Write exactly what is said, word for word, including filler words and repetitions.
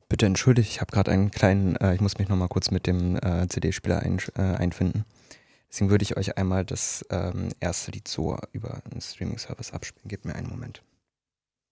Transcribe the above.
Bitte entschuldigt, ich habe gerade einen kleinen, äh, ich muss mich nochmal kurz mit dem äh, C D-Spieler ein, äh, einfinden. Deswegen würde ich euch einmal das ähm, erste Lied so über einen Streaming-Service abspielen. Gebt mir einen Moment.